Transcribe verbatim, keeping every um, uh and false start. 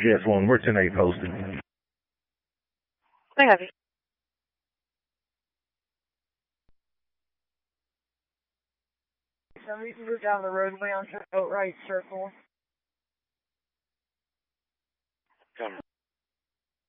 G S one, we're ten eight posted. I have you. Somebody can move down the roadway on outright circle. Come.